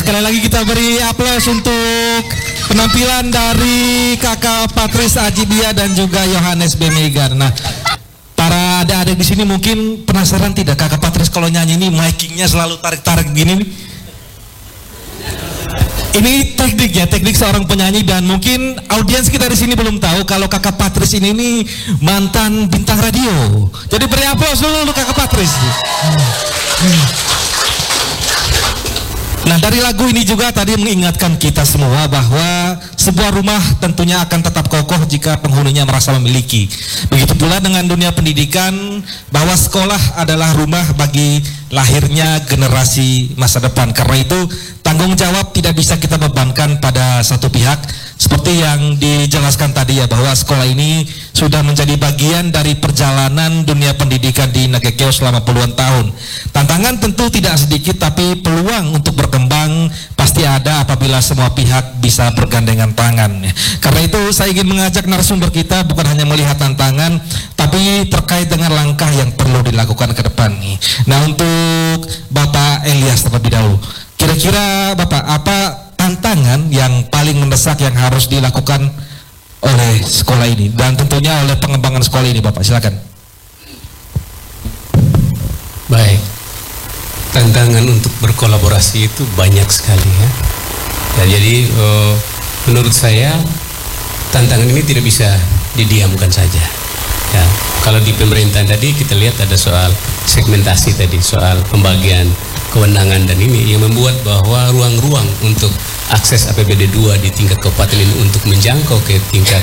sekali lagi kita beri aplaus untuk penampilan dari Kakak Patris Ajibia dan juga Yohanes B. Megar. Nah, para adik-adik di sini mungkin penasaran tidak Kakak Patris kalau nyanyi ini micingnya selalu tarik-tarik gini nih. Ini teknik seorang penyanyi, dan mungkin audiens kita di sini belum tahu kalau Kakak Patris ini nih mantan bintang radio. Jadi beri aplaus dulu untuk Kakak Patris. Nah, dari lagu ini juga tadi mengingatkan kita semua bahwa sebuah rumah tentunya akan tetap kokoh jika penghuninya merasa memiliki. Begitu pula dengan dunia pendidikan, bahwa sekolah adalah rumah bagi lahirnya generasi masa depan. Karena itu tanggung jawab tidak bisa kita bebankan pada satu pihak. Seperti yang dijelaskan tadi ya, bahwa sekolah ini sudah menjadi bagian dari perjalanan dunia pendidikan di Nagekeo selama puluhan tahun. Tantangan tentu tidak sedikit, tapi peluang untuk berkembang pasti ada apabila semua pihak bisa bergandengan tangan. Karena itu saya ingin mengajak narasumber kita bukan hanya melihat tantangan, tapi terkait dengan langkah yang perlu dilakukan ke depan nih. Nah, untuk Bapak Elias terlebih dahulu, kira-kira Bapak apa tantangan yang paling mendesak yang harus dilakukan oleh sekolah ini dan tentunya oleh pengembangan sekolah ini, Bapak? Silakan. Baik, tantangan untuk berkolaborasi itu banyak sekali ya. Jadi menurut saya tantangan ini tidak bisa didiamkan saja. Ya, kalau di pemerintahan tadi kita lihat ada soal segmentasi tadi, soal pembagian kewenangan, dan ini yang membuat bahwa ruang-ruang untuk akses APBD 2 di tingkat kabupaten ini untuk menjangkau ke tingkat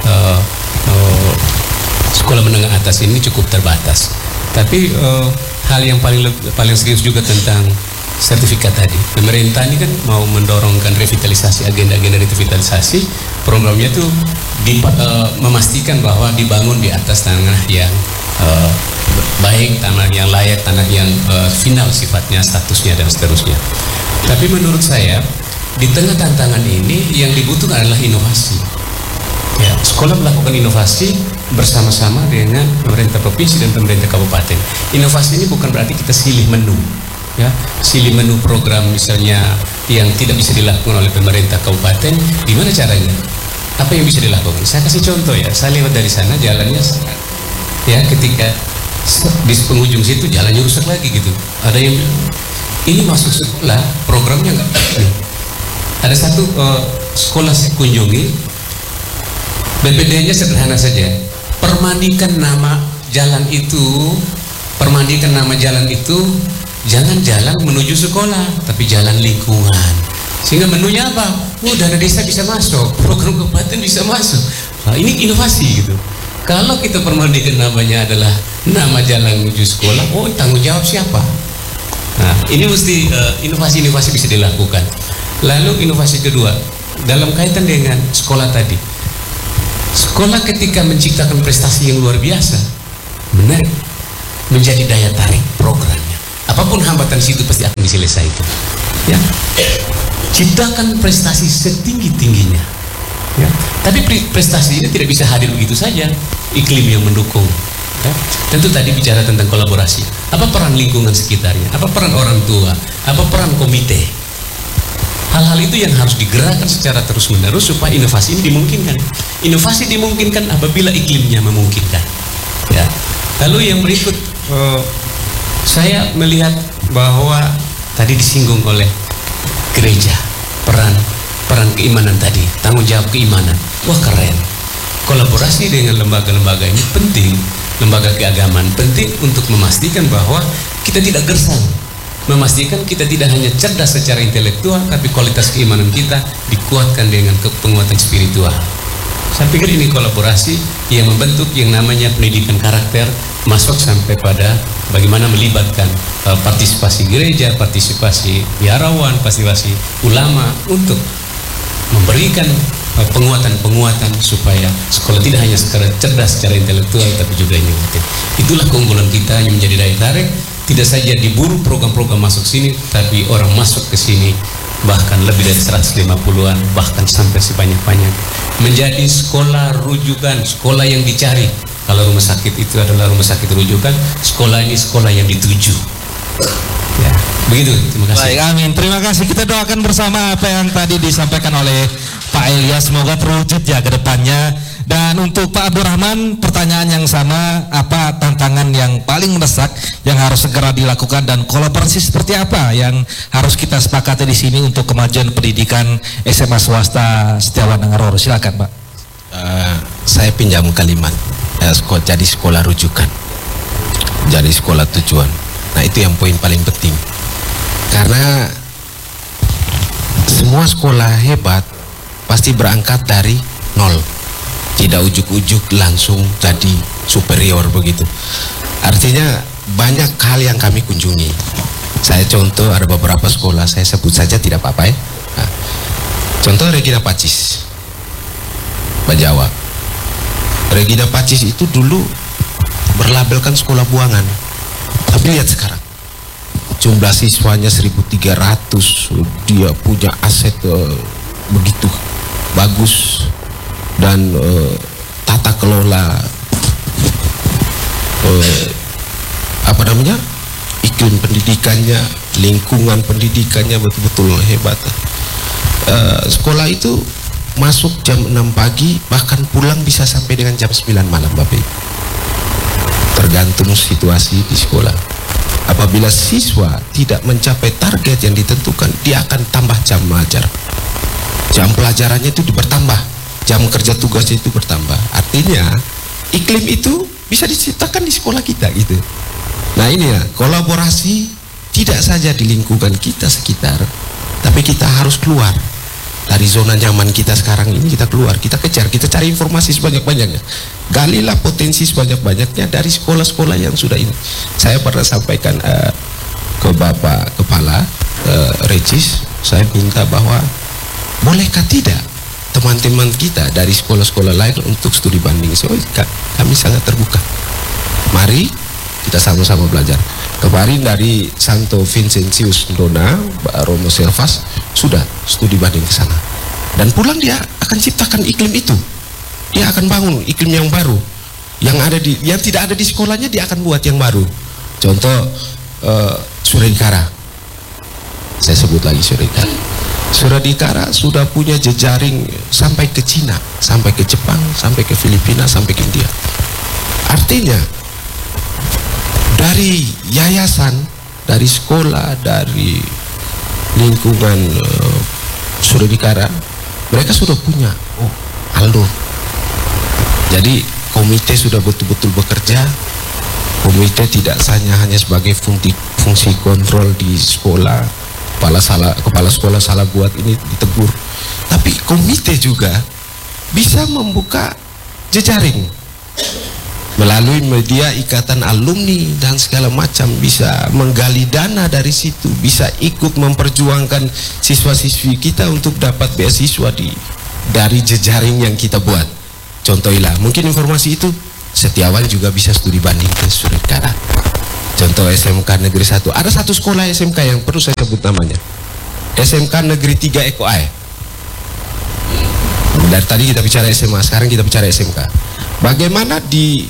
sekolah menengah atas ini cukup terbatas. Tapi hal yang paling serius juga tentang sertifikat tadi. Pemerintah ini kan mau mendorongkan revitalisasi, agenda-agenda revitalisasi, programnya tuh memastikan bahwa dibangun di atas tanah yang baik, tanah yang layak, tanah yang final sifatnya, statusnya dan seterusnya. Tapi menurut saya di tengah tantangan ini yang dibutuhkan adalah inovasi. Ya, sekolah melakukan inovasi bersama-sama dengan pemerintah provinsi dan pemerintah kabupaten. Inovasi ini bukan berarti kita silih menu, ya, silih menu program misalnya yang tidak bisa dilakukan oleh pemerintah kabupaten. Gimana caranya? Apa yang bisa dilakukan? Saya kasih contoh ya. Saya lewat dari sana jalannya, ya, ketika di penghujung situ jalannya rusak lagi gitu. Ada yang ini masuk sekolah programnya nggak. Ada satu sekolah saya kunjungi, BPD-nya sederhana saja. Permandikan nama jalan itu, jangan jalan menuju sekolah, tapi jalan lingkungan. Sehingga menunya apa? Dana desa bisa masuk, program kabupaten bisa masuk. Nah, ini inovasi gitu. Kalau kita permandikan namanya adalah nama jalan menuju sekolah, tanggung jawab siapa? Nah, ini mesti inovasi-inovasi bisa dilakukan. Lalu inovasi kedua, dalam kaitan dengan sekolah tadi, sekolah ketika menciptakan prestasi yang luar biasa, menarik, menjadi daya tarik programnya. Apapun hambatan situ pasti akan diselesaikan. Ya, ciptakan prestasi setinggi-tingginya. Ya, tapi prestasi ini tidak bisa hadir begitu saja. Iklim yang mendukung. Ya. Tentu tadi bicara tentang kolaborasi. Apa peran lingkungan sekitarnya? Apa peran orang tua? Apa peran komite? Hal-hal itu yang harus digerakkan secara terus-menerus supaya inovasi ini dimungkinkan. Inovasi dimungkinkan apabila iklimnya memungkinkan. Ya. Lalu yang berikut, saya melihat bahwa tadi disinggung oleh gereja, peran keimanan tadi, tanggung jawab keimanan. Wah, keren. Kolaborasi dengan lembaga-lembaga ini penting, lembaga keagamaan penting untuk memastikan bahwa kita tidak gersang. Memastikan kita tidak hanya cerdas secara intelektual, tapi kualitas keimanan kita dikuatkan dengan penguatan spiritual. Saya pikir ini kolaborasi yang membentuk yang namanya pendidikan karakter, masuk sampai pada bagaimana melibatkan partisipasi gereja, partisipasi biarawan, partisipasi ulama untuk memberikan penguatan-penguatan supaya sekolah tidak hanya sekedar cerdas secara intelektual, tapi juga inovatif. Itulah keunggulan kita yang menjadi daya tarik. Tidak saja diburu program-program masuk sini, tapi orang masuk ke sini bahkan lebih dari 150-an, bahkan sampai sebanyak-banyak. Menjadi sekolah rujukan, sekolah yang dicari. Kalau rumah sakit itu adalah rumah sakit rujukan, sekolah ini sekolah yang dituju. Ya, Begitu, terima kasih. Baik, amin. Terima kasih. Kita doakan bersama apa yang tadi disampaikan oleh Pak Elias, semoga terwujud ya ke depannya. Dan untuk Pak Abdurrahman, pertanyaan yang sama, apa tantangan yang paling mendesak yang harus segera dilakukan dan kolaborasi seperti apa yang harus kita sepakati di sini untuk kemajuan pendidikan SMA swasta Setiawan Ngaroro? Silakan, Pak. Saya pinjam kalimat, jadi sekolah rujukan, jadi sekolah tujuan. Nah, itu yang poin paling penting. Karena semua sekolah hebat pasti berangkat dari nol, tidak ujuk-ujuk langsung jadi superior begitu. Artinya banyak hal yang kami kunjungi. Saya contoh ada beberapa sekolah, saya sebut saja tidak apa-apa ya. Nah, contoh Regina Pacis, Bajawa. Regina Pacis itu dulu berlabelkan sekolah buangan, tapi lihat sekarang jumlah siswanya 1.300, dia punya aset begitu bagus, dan tata kelola iklim pendidikannya, lingkungan pendidikannya betul-betul hebat. Sekolah itu masuk jam 6 pagi, bahkan pulang bisa sampai dengan jam 9 malam, Bapak Ibu. Tergantung situasi di sekolah. Apabila siswa tidak mencapai target yang ditentukan, dia akan tambah jam ajar. Jam pelajarannya itu bertambah, jam kerja tugasnya itu bertambah. Artinya iklim itu bisa diciptakan di sekolah kita gitu. Nah, ini ya, kolaborasi tidak saja di lingkungan kita sekitar, tapi kita harus keluar dari zona nyaman kita sekarang ini. Kita keluar, kita kejar, kita cari informasi sebanyak-banyaknya, galilah potensi sebanyak-banyaknya dari sekolah-sekolah yang sudah ini. Saya pernah sampaikan ke Bapak Kepala Regis, saya minta bahwa bolehkah tidak teman-teman kita dari sekolah-sekolah lain untuk studi banding. So, kami sangat terbuka, mari kita sama-sama belajar. Kemarin dari Santo Vincentius Dona, Romo Servas sudah studi banding ke sana, dan pulang dia akan ciptakan iklim itu. Dia akan bangun iklim yang baru, yang tidak ada di sekolahnya, dia akan buat yang baru. Contoh Suradikara, saya sebut lagi Suradikara. Suradikara sudah punya jejaring sampai ke Cina, sampai ke Jepang, sampai ke Filipina, sampai ke India. Artinya dari yayasan, dari sekolah, dari lingkungan Suradikara, mereka sudah punya alur. Jadi komite sudah betul-betul bekerja. Komite tidak hanya sebagai fungsi kontrol di sekolah, kepala sekolah salah buat ini ditegur, tapi komite juga bisa membuka jejaring melalui media ikatan alumni dan segala macam, bisa menggali dana dari situ, bisa ikut memperjuangkan siswa-siswi kita untuk dapat beasiswa dari jejaring yang kita buat. Contohilah, mungkin informasi itu Setiawan juga bisa studi banding ke Suradikara. Contoh SMK Negeri 1, ada satu sekolah SMK yang perlu saya sebut namanya, SMK Negeri 3 Eko Ae. Dari tadi kita bicara SMA, sekarang kita bicara SMK. Bagaimana di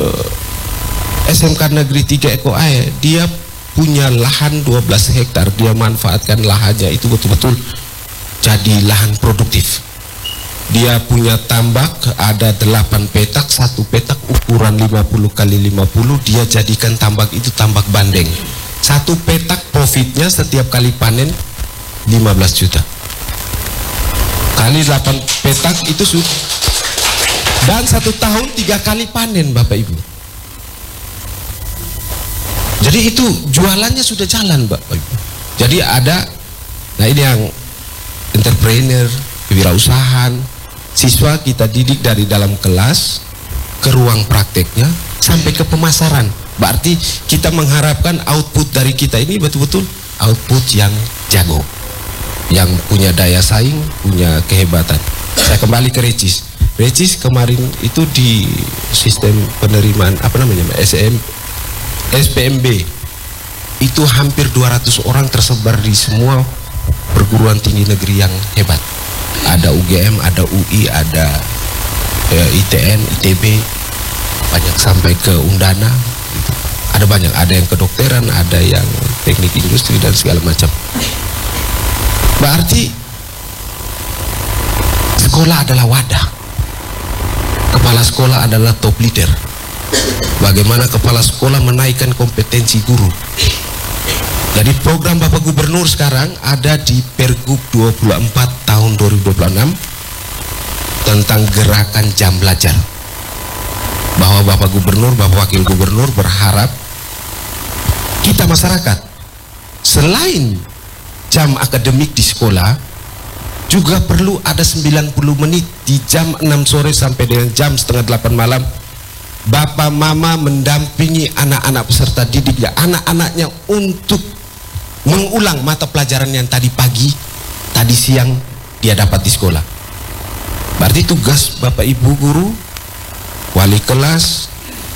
SMK Negeri 3 Eko Ae, dia punya lahan 12 hektar, dia manfaatkan lahannya itu betul-betul jadi lahan produktif. Dia punya tambak, ada 8 petak, satu petak ukuran 50 kali 50, dia jadikan tambak itu tambak bandeng. Satu petak profitnya setiap kali panen 15 juta. Kali 8 petak itu sudah, dan 1 tahun 3 kali panen, Bapak Ibu. Jadi itu jualannya sudah jalan, Bapak Ibu. Jadi ada, nah ini yang entrepreneur, kewirausahaan. Siswa kita didik dari dalam kelas ke ruang prakteknya sampai ke pemasaran. Berarti kita mengharapkan output dari kita ini betul-betul output yang jago, yang punya daya saing, punya kehebatan. Saya kembali ke Regis. Regis kemarin itu di sistem penerimaan SPMB itu hampir 200 orang tersebar di semua perguruan tinggi negeri yang hebat. Ada UGM, ada UI, ada ITN, ITB, banyak sampai ke Undana gitu. Ada banyak, ada yang kedokteran, ada yang teknik industri dan segala macam. Berarti sekolah adalah wadah. Kepala sekolah adalah top leader. Bagaimana kepala sekolah menaikkan kompetensi guru. Jadi program Bapak Gubernur sekarang ada di Pergub 24 tahun 2026 tentang gerakan jam belajar. Bahwa Bapak Gubernur, Bapak Wakil Gubernur berharap kita masyarakat selain jam akademik di sekolah juga perlu ada 90 menit di jam 6 sore sampai dengan jam setengah 8 malam. Bapak mama mendampingi anak-anak peserta didik ya, anak-anaknya untuk mengulang mata pelajaran yang tadi pagi, tadi siang dia dapat di sekolah. Berarti tugas Bapak Ibu guru, wali kelas,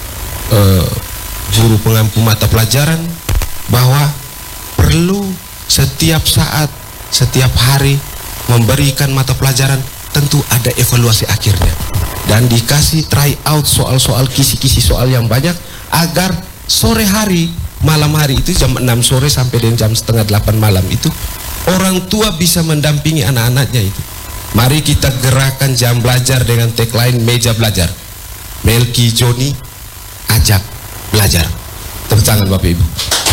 guru pengampu mata pelajaran, bahwa perlu setiap saat, setiap hari memberikan mata pelajaran, tentu ada evaluasi akhirnya dan dikasih try out soal-soal, kisi-kisi soal yang banyak, agar sore hari, malam hari itu jam 6 sore sampai dengan jam setengah 8 malam itu orang tua bisa mendampingi anak-anaknya itu. Mari kita gerakan jam belajar dengan tagline meja belajar. Melki Joni ajak belajar. Tepuk tangan Bapak Ibu.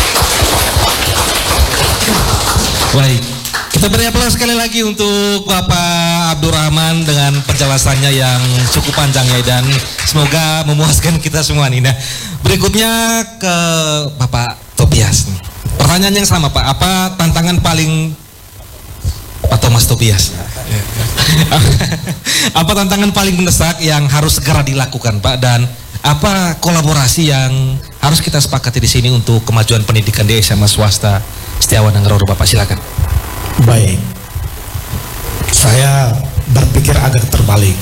Baik, kita beri aplaus sekali lagi untuk Bapak Abdurrahman dengan penjelasannya yang cukup panjang ya, dan semoga memuaskan kita semua nih. Nah, berikutnya ke Bapak Tobias nih. Pertanyaan yang sama Pak, apa tantangan paling, atau Mas Tobias, apa tantangan paling mendesak yang harus segera dilakukan Pak, dan apa kolaborasi yang harus kita sepakati di sini untuk kemajuan pendidikan di SMA swasta Setiawan dan Roro? Bapak silakan. Baik, saya berpikir agak terbalik.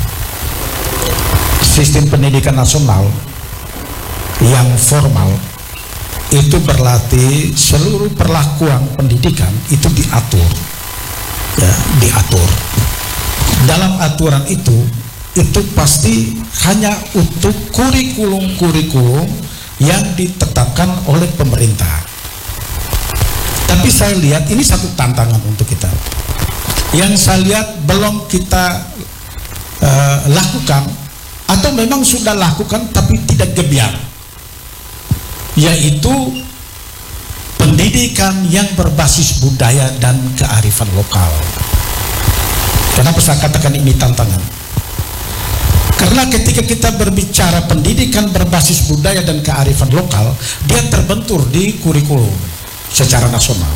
Sistem pendidikan nasional yang formal itu berlatih seluruh perlakuan pendidikan itu diatur, ya, diatur. Dalam aturan itu pasti hanya untuk kurikulum yang ditetapkan oleh pemerintah. Tapi saya lihat ini satu tantangan untuk kita. Yang saya lihat belum kita lakukan, atau memang sudah lakukan tapi tidak gebiar, yaitu pendidikan yang berbasis budaya dan kearifan lokal. Kenapa saya katakan ini tantangan? Karena ketika kita berbicara pendidikan berbasis budaya dan kearifan lokal, dia terbentur di kurikulum secara nasional.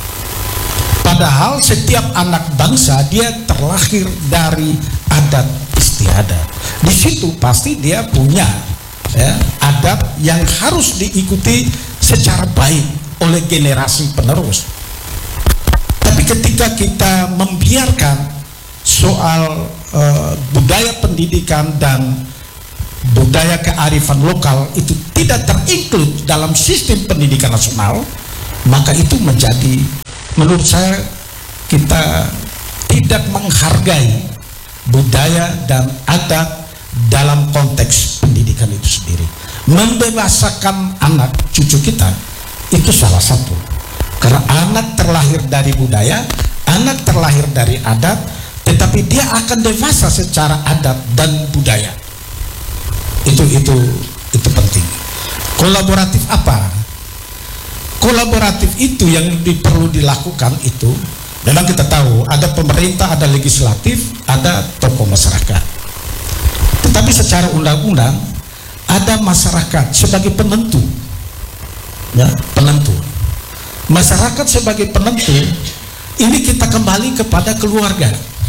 Padahal setiap anak bangsa dia terlahir dari adat istiadat. Di situ pasti dia punya, ya, adat yang harus diikuti secara baik oleh generasi penerus. Tapi ketika kita membiarkan soal budaya pendidikan dan budaya kearifan lokal itu tidak terinclude dalam sistem pendidikan nasional, maka itu menjadi, menurut saya, kita tidak menghargai budaya dan adat dalam konteks pendidikan itu sendiri. Membebasakan anak cucu kita itu salah satu, karena anak terlahir dari budaya, anak terlahir dari adat, tetapi dia akan dewasa secara adat dan budaya. Itu penting. Kolaboratif apa? Kolaboratif itu yang perlu dilakukan itu, memang kita tahu ada pemerintah, ada legislatif, ada tokoh masyarakat. Tetapi secara undang-undang ada masyarakat sebagai penentu, ya, penentu. Masyarakat sebagai penentu ini kita kembali kepada keluarga.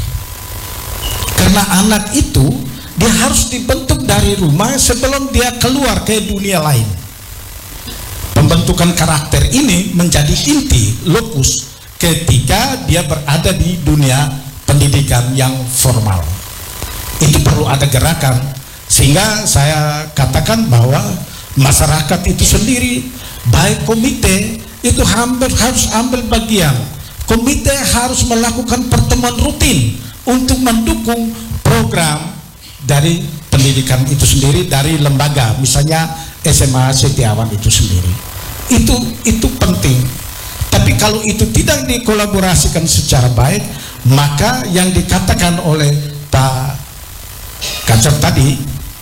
Karena anak itu dia harus dibentuk dari rumah sebelum dia keluar ke dunia lain. Pembentukan karakter ini menjadi inti, lokus, ketika dia berada di dunia pendidikan yang formal. Itu perlu ada gerakan, sehingga saya katakan bahwa masyarakat itu sendiri, baik komite itu harus ambil bagian. Komite harus melakukan pertemuan rutin untuk mendukung program dari pendidikan itu sendiri dari lembaga, misalnya SMA Setiawan itu sendiri. Itu penting. Tapi kalau itu tidak dikolaborasikan secara baik, maka yang dikatakan oleh Pak Kacap tadi,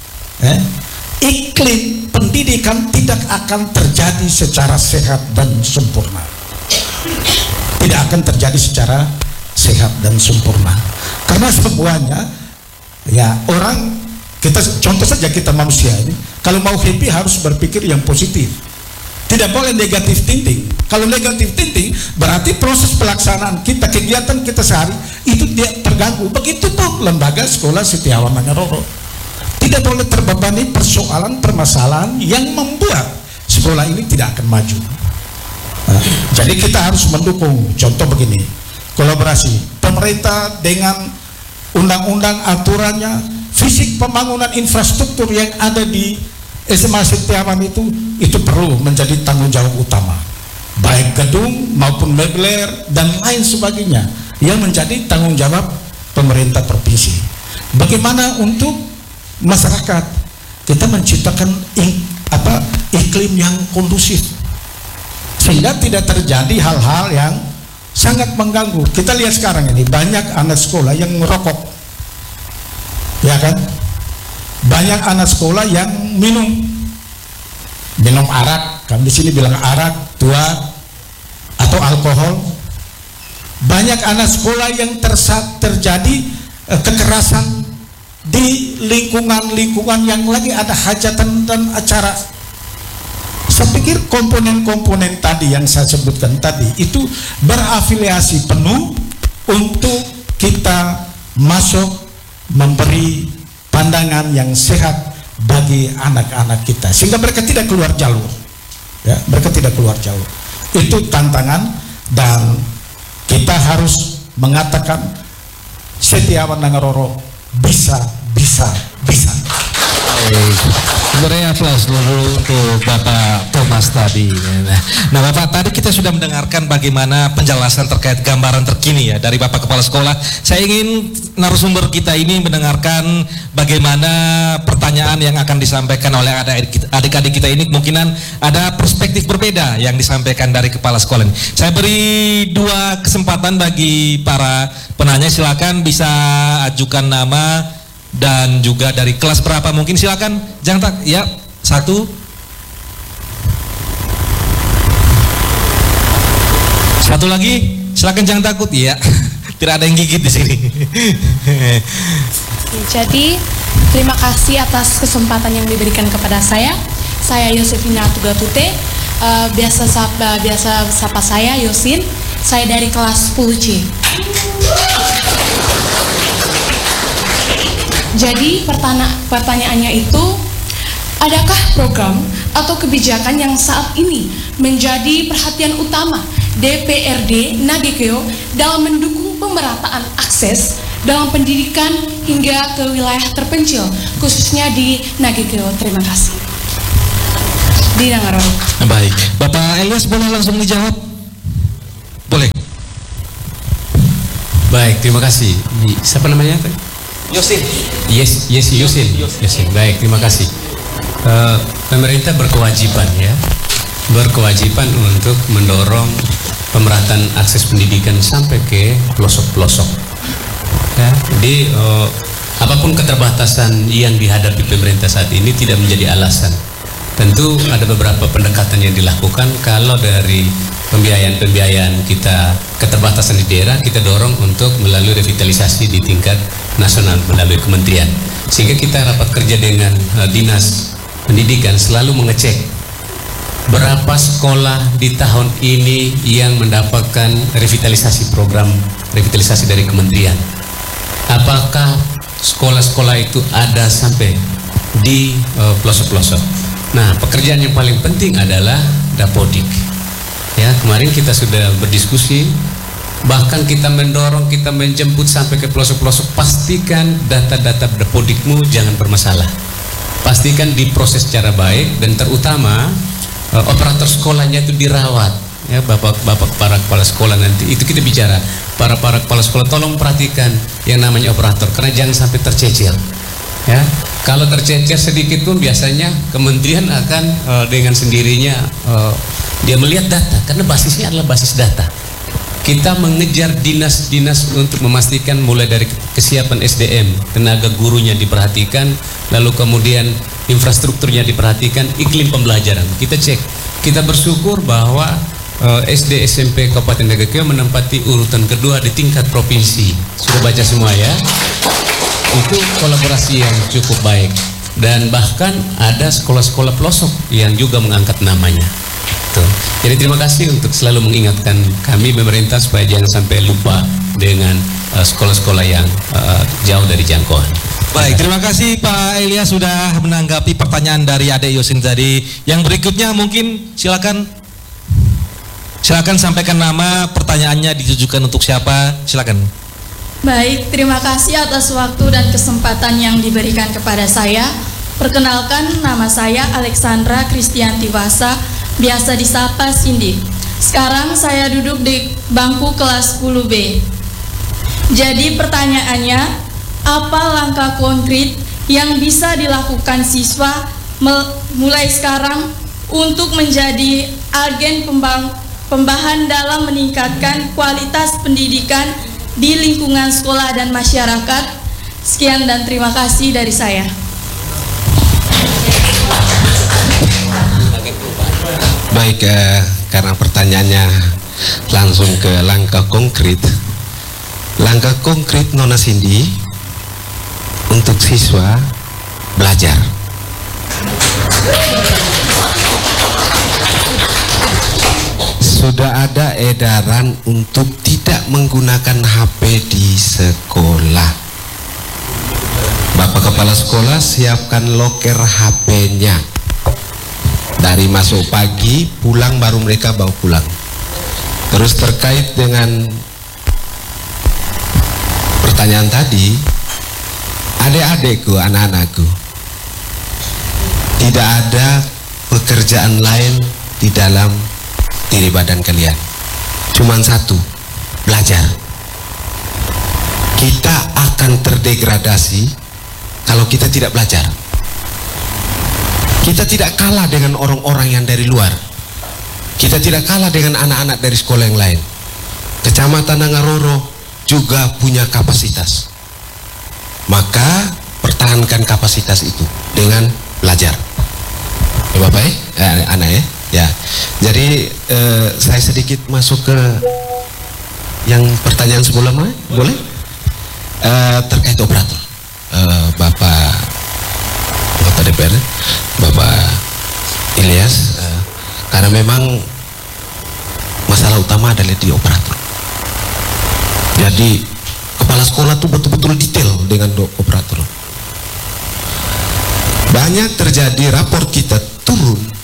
iklim pendidikan tidak akan terjadi secara sehat dan sempurna. Tidak akan terjadi secara sehat dan sempurna. Karena semuanya, ya orang, kita contoh saja kita manusia ini, kalau mau happy harus berpikir yang positif. Tidak boleh negatif thinking. Kalau negatif thinking berarti proses pelaksanaan kita, kegiatan kita sehari itu dia terganggu. Begitupun lembaga sekolah Setiawan Nangaroro. Tidak boleh terbebani permasalahan yang membuat sekolah ini tidak akan maju. Jadi kita harus mendukung. Contoh begini, kolaborasi pemerintah dengan undang-undang aturannya, fisik pembangunan infrastruktur yang ada di SMA Setiawan itu perlu menjadi tanggung jawab utama, baik gedung maupun mebler dan lain sebagainya yang menjadi tanggung jawab pemerintah provinsi. Bagaimana untuk masyarakat kita menciptakan iklim yang kondusif sehingga tidak terjadi hal-hal yang sangat mengganggu. Kita lihat sekarang ini banyak anak sekolah yang merokok, ya kan? Banyak anak sekolah yang minum arak, kami di sini bilang arak tua atau alkohol. Banyak anak sekolah yang terjadi kekerasan di lingkungan yang lagi ada hajatan dan acara. Saya pikir komponen-komponen tadi yang saya sebutkan tadi itu berafiliasi penuh untuk kita masuk memberi pandangan yang sehat bagi anak-anak kita sehingga mereka tidak keluar jalur, ya, mereka tidak keluar jalur. Itu tantangan dan kita harus mengatakan Setiawan Nangaroro bisa. Sebenarnya aplaus dulu untuk Bapak Thomas tadi. Nah Bapak, tadi kita sudah mendengarkan bagaimana penjelasan terkait gambaran terkini ya dari Bapak Kepala Sekolah. Saya ingin narasumber kita ini mendengarkan bagaimana pertanyaan yang akan disampaikan oleh adik-adik kita ini. Kemungkinan ada perspektif berbeda yang disampaikan dari Kepala Sekolah ini. Saya beri 2 kesempatan bagi para penanya. Silakan bisa ajukan nama dan juga dari kelas berapa mungkin, silakan. Jangan tak ya, 1. Satu lagi, silakan, jangan takut ya. Tidak ada yang gigit di sini. Jadi terima kasih atas kesempatan yang diberikan kepada saya. Saya Yosefina Tugatute, biasa sapa saya Yosin. Saya dari kelas 10C. Jadi pertanyaannya itu, adakah program atau kebijakan yang saat ini menjadi perhatian utama DPRD Nagekeo dalam mendukung pemerataan akses dalam pendidikan hingga ke wilayah terpencil, khususnya di Nagekeo? Terima kasih. Di Nangaroro. Baik, Bapak Elias boleh langsung dijawab? Boleh. Baik, terima kasih. Siapa namanya? Yosin. Yosin. Baik, terima kasih. Pemerintah berkewajiban berkewajiban untuk mendorong pemerataan akses pendidikan sampai ke pelosok-pelosok. Ya, jadi apapun keterbatasan yang dihadapi pemerintah saat ini tidak menjadi alasan. Tentu ada beberapa pendekatan yang dilakukan. Kalau dari pembiayaan kita keterbatasan di daerah, kita dorong untuk melalui revitalisasi di tingkat nasional melalui kementerian. Sehingga kita rapat kerja dengan dinas pendidikan selalu mengecek berapa sekolah di tahun ini yang mendapatkan revitalisasi, program revitalisasi dari kementerian. Apakah sekolah-sekolah itu ada sampai di pelosok-pelosok? Nah, pekerjaan yang paling penting adalah Dapodik. Ya, kemarin kita sudah berdiskusi, bahkan kita mendorong, kita menjemput sampai ke pelosok-pelosok. Pastikan data-data Dapodikmu jangan bermasalah. Pastikan diproses secara baik dan terutama operator sekolahnya itu dirawat. Ya, bapak para kepala sekolah nanti itu kita bicara. Para kepala sekolah tolong perhatikan yang namanya operator, karena jangan sampai tercecil. Ya, kalau tercecer sedikit pun biasanya kementerian akan dengan sendirinya dia melihat data, karena basisnya adalah basis data. Kita mengejar dinas-dinas untuk memastikan mulai dari kesiapan SDM, tenaga gurunya diperhatikan, lalu kemudian infrastrukturnya diperhatikan, iklim pembelajaran. Kita cek, kita bersyukur bahwa SD SMP Kabupaten Nagekeo menempati urutan kedua di tingkat provinsi. Sudah baca semua ya? Itu kolaborasi yang cukup baik, dan bahkan ada sekolah-sekolah pelosok yang juga mengangkat namanya. Tuh. Jadi terima kasih untuk selalu mengingatkan kami pemerintah supaya jangan sampai lupa dengan sekolah-sekolah yang jauh dari jangkauan. Baik, terima kasih Pak Elia sudah menanggapi pertanyaan dari Adek Yosin tadi. Yang berikutnya mungkin silakan sampaikan nama, pertanyaannya ditujukan untuk siapa, silakan. Baik, terima kasih atas waktu dan kesempatan yang diberikan kepada saya. Perkenalkan, nama saya Alexandra Kristianti Wasa, biasa disapa Cindy. Sekarang saya duduk di bangku kelas 10B. Jadi pertanyaannya, apa langkah konkret yang bisa dilakukan siswa mulai sekarang untuk menjadi agen pembahan dalam meningkatkan kualitas pendidikan di lingkungan sekolah dan masyarakat? Sekian dan terima kasih dari saya. Baik, karena pertanyaannya langsung ke langkah konkret. Langkah konkret Nona Cindy untuk siswa belajar. Sudah ada edaran untuk tidak menggunakan HP di sekolah. Bapak Kepala Sekolah siapkan loker HP-nya. Dari masuk pagi, pulang baru mereka bawa pulang. Terus terkait dengan pertanyaan tadi, adik-adikku, anak-anakku, tidak ada pekerjaan lain di dalam diri badan kalian, cuman satu, belajar. Kita akan terdegradasi kalau kita tidak belajar. Kita tidak kalah dengan orang-orang yang dari luar. Kita tidak kalah dengan anak-anak dari sekolah yang lain. Kecamatan Nangaroro juga punya kapasitas, maka pertahankan kapasitas itu dengan belajar. Ya Bapak anak ya. Ya, jadi saya sedikit masuk ke yang pertanyaan sebelumnya, boleh? Terkait operator, Bapak Anggota DPR, Bapak Ilyas, karena memang masalah utama adalah di operator. Jadi kepala sekolah tuh betul-betul detail dengan operator. Banyak terjadi raport kita turun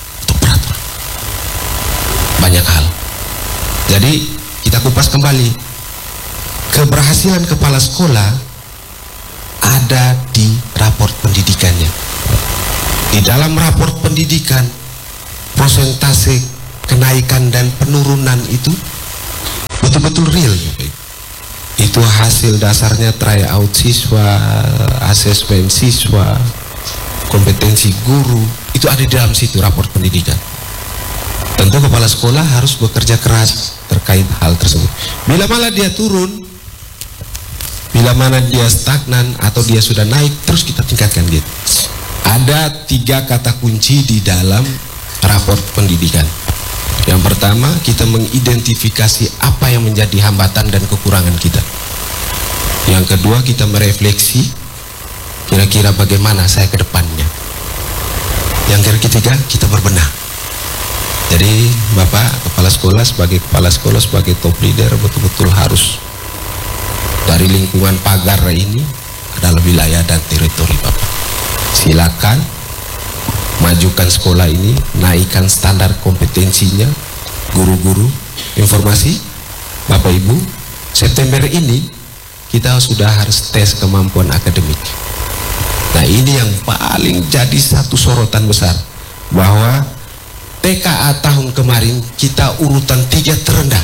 banyak hal. Jadi kita kupas kembali, keberhasilan kepala sekolah ada di raport pendidikannya. Di dalam raport pendidikan, persentase kenaikan dan penurunan itu betul-betul real. Itu hasil dasarnya tryout siswa, asesmen siswa, kompetensi guru, itu ada di dalam situ raport pendidikan. Tentu kepala sekolah harus bekerja keras terkait hal tersebut. Bila mana dia turun, bila mana dia stagnan atau dia sudah naik, terus kita tingkatkan dia. Ada 3 kata kunci di dalam raport pendidikan. Yang pertama, kita mengidentifikasi apa yang menjadi hambatan dan kekurangan kita. Yang kedua, kita merefleksi kira-kira bagaimana saya ke depannya. Yang ketiga, kita berbenah. Jadi Bapak Kepala Sekolah sebagai top leader betul-betul harus dari lingkungan pagar ini adalah wilayah dan teritori Bapak. Silakan majukan sekolah ini, naikkan standar kompetensinya, guru-guru, informasi. Bapak Ibu, September ini kita sudah harus tes kemampuan akademik. Nah ini yang paling jadi satu sorotan besar, bahwa TKA tahun kemarin kita urutan 3 terendah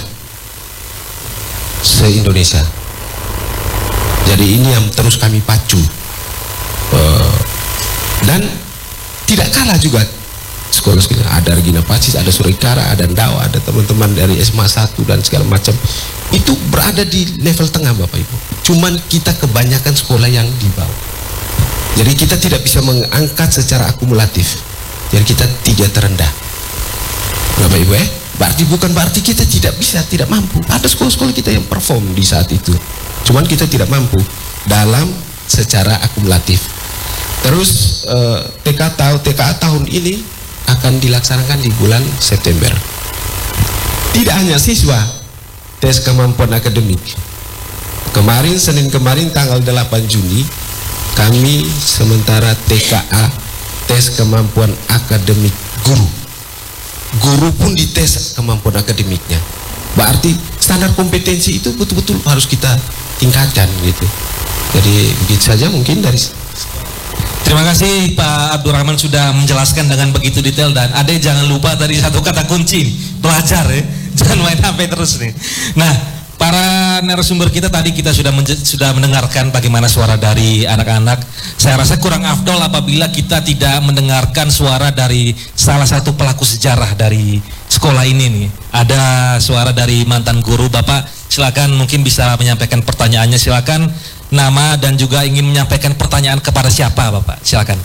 se-Indonesia. Jadi ini yang terus kami pacu. Dan tidak kalah juga sekolah-sekolah, ada Regina Pacis, ada Surikara, ada Ndawa, ada teman-teman dari SMA 1 dan segala macam, itu berada di level tengah Bapak Ibu. Cuman kita kebanyakan sekolah yang di bawah, jadi kita tidak bisa mengangkat secara akumulatif, jadi kita 3 terendah Bapak Ibu bukan berarti kita tidak bisa, tidak mampu. Ada sekolah-sekolah kita yang perform di saat itu, cuman kita tidak mampu dalam secara akumulatif. Terus TKA tahun ini akan dilaksanakan di bulan September. Tidak hanya siswa, tes kemampuan akademik. Kemarin, Senin kemarin tanggal 8 Juni, kami sementara TKA, tes kemampuan akademik guru. Guru pun dites kemampuan akademiknya. Berarti standar kompetensi itu betul-betul harus kita tingkatkan gitu. Jadi begitu saja mungkin dari. Terima kasih Pak Abdurrahman sudah menjelaskan dengan begitu detail, dan Ade jangan lupa tadi satu kata kunci, belajar ya, jangan main HP terus nih. Nah, para narasumber kita tadi kita sudah mendengarkan bagaimana suara dari anak-anak. Saya rasa kurang afdol apabila kita tidak mendengarkan suara dari salah satu pelaku sejarah dari sekolah ini nih. Ada suara dari mantan guru. Bapak silakan, mungkin bisa menyampaikan pertanyaannya, silakan. Nama dan juga ingin menyampaikan pertanyaan kepada siapa Bapak, silakan.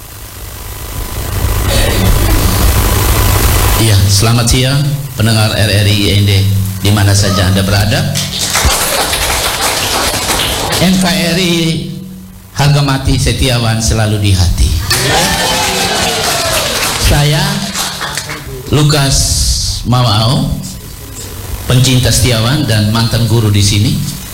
Iya, selamat siang pendengar RRI IND di mana saja Anda berada. NKRI harga mati Setiawan selalu di hati. Saya Lukas Mawao, pencinta Setiawan dan mantan guru di sini.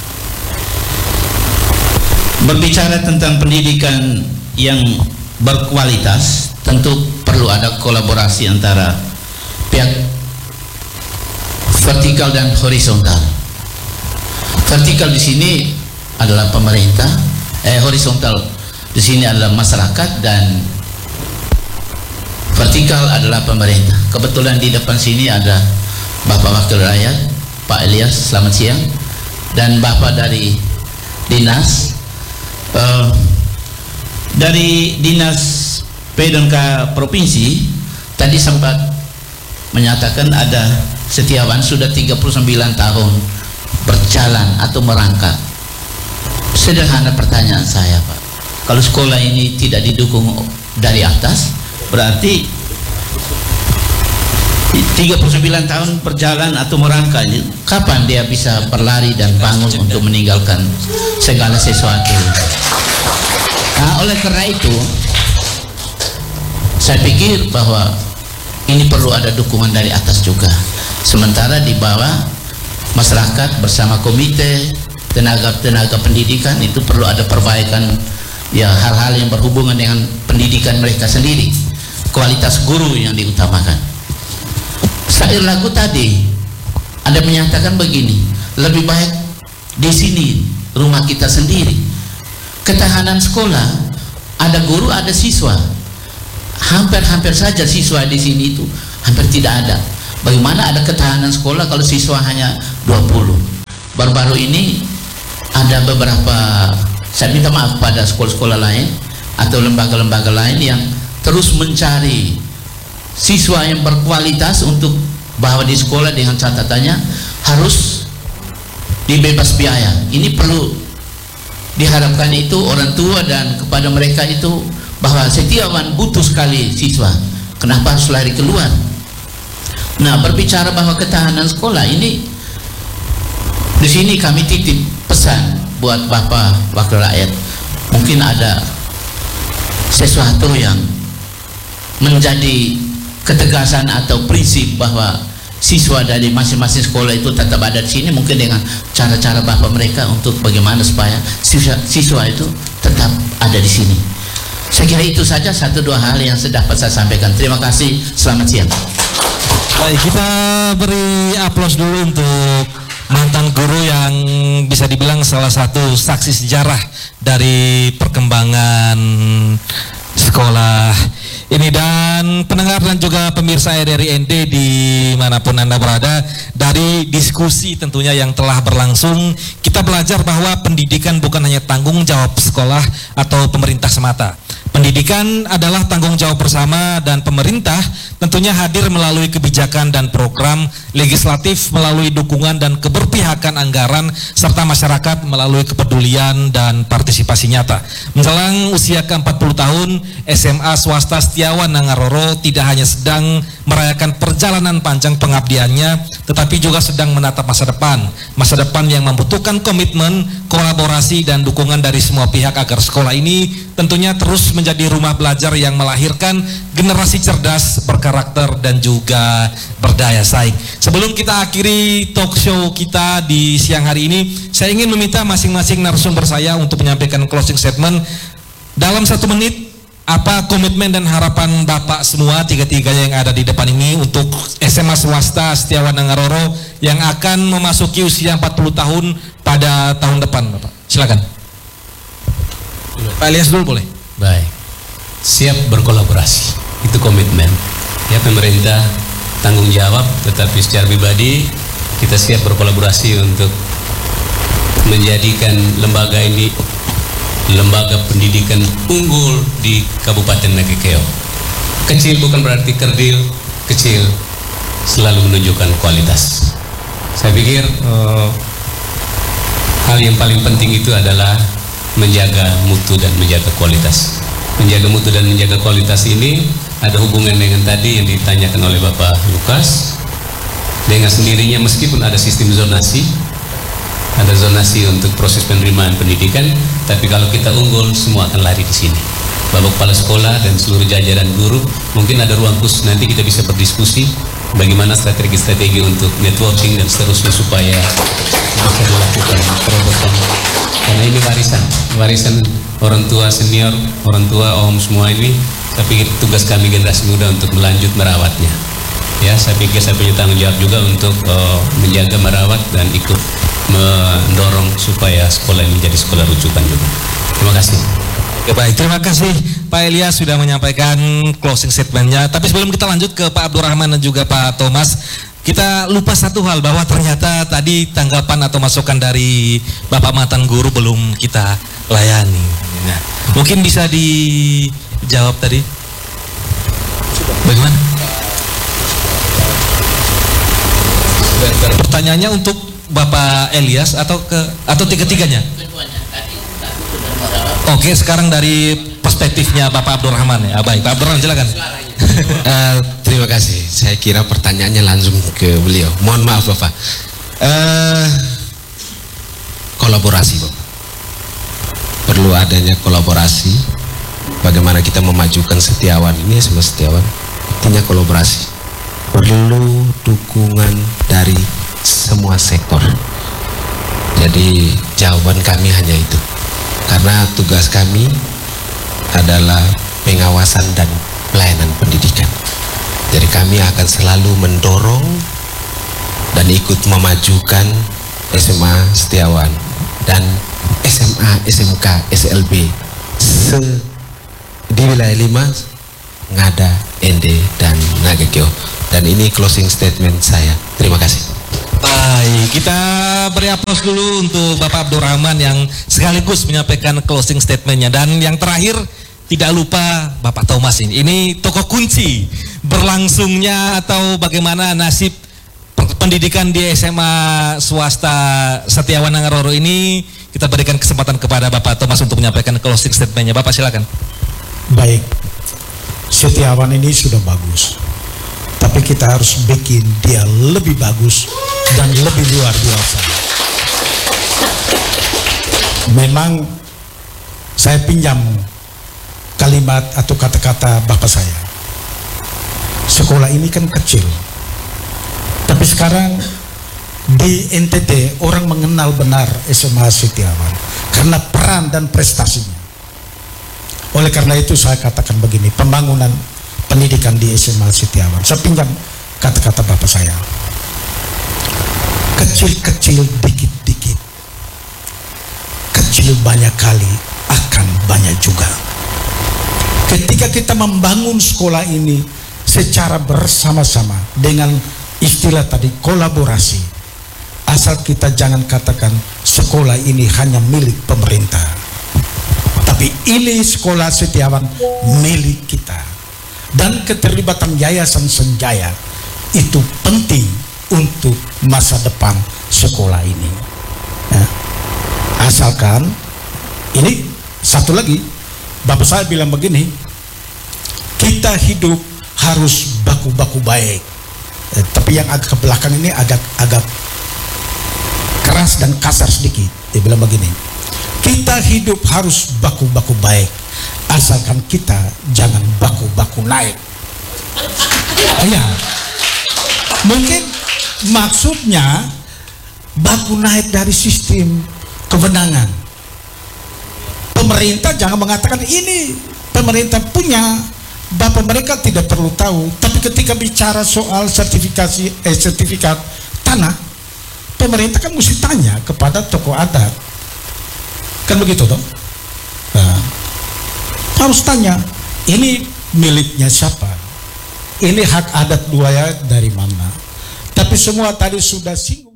Berbicara tentang pendidikan yang berkualitas, tentu perlu ada kolaborasi antara pihak vertikal dan horizontal. Vertikal di sini adalah pemerintah, horizontal di sini adalah masyarakat, dan vertikal adalah pemerintah. Kebetulan di depan sini ada Bapak Wakil Rakyat, Pak Elias, selamat siang, dan Bapak dari Dinas. Dari Dinas P&K Provinsi tadi sempat menyatakan ada Setiawan sudah 39 tahun berjalan atau merangkak. Sederhana pertanyaan saya Pak, kalau sekolah ini tidak didukung dari atas, berarti 39 tahun berjalan atau merangkak, kapan dia bisa berlari dan bangun untuk meninggalkan segala sesuatu? Nah, oleh karena itu saya pikir bahwa ini perlu ada dukungan dari atas juga. Sementara di bawah masyarakat bersama komite tenaga pendidikan itu perlu ada perbaikan, ya, hal-hal yang berhubungan dengan pendidikan mereka sendiri. Kualitas guru yang diutamakan. Syair lagu tadi ada menyatakan begini, lebih baik di sini rumah kita sendiri. Ketahanan sekolah, ada guru, ada siswa. Hampir-hampir saja siswa di sini itu hampir tidak ada. Bagaimana ada ketahanan sekolah kalau siswa hanya 20? Baru-baru ini ada beberapa, saya minta maaf pada sekolah-sekolah lain atau lembaga-lembaga lain yang terus mencari siswa yang berkualitas untuk bahwa di sekolah, dengan catatannya harus dibebas biaya. Ini perlu diharapkan itu orang tua dan kepada mereka itu bahwa Setiawan butuh sekali siswa. Kenapa harus lari keluar? Nah, berbicara bahwa ketahanan sekolah ini, di sini kami titip pesan buat Bapak Wakil Rakyat. Mungkin ada sesuatu yang menjadi ketegasan atau prinsip bahwa siswa dari masing-masing sekolah itu tetap ada di sini, mungkin dengan cara-cara Bapak mereka untuk bagaimana supaya siswa itu tetap ada di sini. Saya kira itu saja satu dua hal yang dapat saya sampaikan. Terima kasih, selamat siang. Baik, kita beri aplaus dulu untuk mantan guru yang bisa dibilang salah satu saksi sejarah dari perkembangan sekolah ini. Dan pendengar dan juga pemirsa RRI IND dimanapun Anda berada, dari diskusi tentunya yang telah berlangsung, kita belajar bahwa pendidikan bukan hanya tanggung jawab sekolah atau pemerintah semata. Pendidikan adalah tanggung jawab bersama dan pemerintah tentunya hadir melalui kebijakan dan program, legislatif melalui dukungan dan keberpihakan anggaran, serta masyarakat melalui kepedulian dan partisipasi nyata. Menjelang usia ke-40 tahun, SMA swasta Setiawan Nangaroro tidak hanya sedang merayakan perjalanan panjang pengabdiannya, tetapi juga sedang menatap masa depan yang membutuhkan komitmen, kolaborasi dan dukungan dari semua pihak agar sekolah ini tentunya terus menjadi rumah belajar yang melahirkan generasi cerdas, berkarakter dan juga berdaya saing. Sebelum kita akhiri talk show kita di siang hari ini, saya ingin meminta masing-masing narasumber saya untuk menyampaikan closing statement dalam 1 menit. Apa komitmen dan harapan Bapak semua tiga-tiganya yang ada di depan ini untuk SMA swasta Setiawan Nangaroro yang akan memasuki usia 40 tahun pada tahun depan, Bapak? Silakan. Pak Elias dulu boleh? Baik, siap berkolaborasi, itu komitmen. Ya, pemerintah tanggung jawab, tetapi secara pribadi kita siap berkolaborasi untuk menjadikan lembaga ini lembaga pendidikan unggul di Kabupaten Nagekeo. Kecil bukan berarti kerdil, kecil selalu menunjukkan kualitas. Saya pikir hal yang paling penting itu adalah menjaga mutu dan menjaga kualitas. Menjaga mutu dan menjaga kualitas ini ada hubungan dengan tadi yang ditanyakan oleh Bapak Lukas. Dengan sendirinya meskipun ada sistem zonasi, ada zonasi untuk proses penerimaan pendidikan, tapi kalau kita unggul semua akan lari di sini. Bapak Kepala Sekolah dan seluruh jajaran guru, mungkin ada ruang khusus nanti kita bisa berdiskusi bagaimana strategi-strategi untuk networking dan seterusnya supaya bisa dilakukan terobosan. Karena ini warisan orang tua senior, orang tua om semua ini. Saya pikir tugas kami generasi muda untuk melanjut merawatnya. Ya, saya pikir saya punya tanggung jawab juga untuk menjaga, merawat dan ikut mendorong supaya sekolah ini menjadi sekolah rujukan juga. Terima kasih. Oke, baik, terima kasih Pak Elias sudah menyampaikan closing statementnya. Tapi sebelum kita lanjut ke Pak Abdurrahman dan juga Pak Thomas, kita lupa satu hal bahwa ternyata tadi tanggapan atau masukan dari Bapak mantan guru belum kita layani. Nah, mungkin bisa dijawab tadi. Bagaimana? Pertanyaannya untuk Bapak Elias atau tiga-tiganya? Oke, sekarang dari perspektifnya Bapak Abdurrahman ya. Baik, Pak Abdurrahman silakan. Terima kasih. Saya kira pertanyaannya langsung ke beliau. Mohon maaf Bapak. Kolaborasi Bapak. Perlu adanya kolaborasi. Bagaimana kita memajukan Setiawan ini, sama Setiawan. Artinya kolaborasi. Perlu dukungan dari semua sektor. Jadi jawaban kami hanya itu. Karena tugas kami adalah pengawasan dan pelayanan pendidikan. Jadi kami akan selalu mendorong dan ikut memajukan SMA Setiawan dan SMA, SMK, SLB di wilayah 5, Ngada, Ende, dan Nagekeo. Dan ini closing statement saya. Terima kasih. Baik, kita beri aplaus dulu untuk Bapak Abdurrahman yang sekaligus menyampaikan closing statementnya. Dan yang terakhir, tidak lupa Bapak Thomas ini. Ini tokoh kunci berlangsungnya atau bagaimana nasib pendidikan di SMA swasta Setiawan Nangaroro ini. Kita berikan kesempatan kepada Bapak Thomas untuk menyampaikan closing statementnya. Bapak silakan. Baik, Setiawan ini sudah bagus, tapi kita harus bikin dia lebih bagus dan lebih luar biasa. Memang saya pinjam kalimat atau kata-kata bapak saya. Sekolah ini kan kecil, tapi sekarang di NTT orang mengenal benar SMA Setiawan karena peran dan prestasinya. Oleh karena itu saya katakan begini, pembangunan pendidikan di SMA Setiawan, saya pinjam kata-kata bapak saya. Kecil-kecil dikit-dikit, kecil banyak kali akan banyak juga. Ketika kita membangun sekolah ini secara bersama-sama dengan istilah tadi kolaborasi, asal kita jangan katakan sekolah ini hanya milik pemerintah, Tapi ini sekolah Setiawan milik kita. Dan keterlibatan Yayasan Senjaya itu penting untuk masa depan sekolah ini. Ya. Asalkan ini satu lagi, Bapak saya bilang begini, kita hidup harus baku-baku baik. Tapi yang agak ke belakang ini agak keras dan kasar sedikit. Dia bilang begini, kita hidup harus baku-baku baik, asalkan kita jangan baku-baku naik. Ya, mungkin maksudnya baku naik dari sistem kewenangan. Pemerintah jangan mengatakan ini pemerintah punya, bapak mereka tidak perlu tahu. Tapi ketika bicara soal sertifikat tanah, pemerintah kan mesti tanya kepada tokoh adat, kan begitu toh? Nah, harus tanya, ini miliknya siapa? Ini hak adat buaya dari mana? Tapi semua tadi sudah singgung.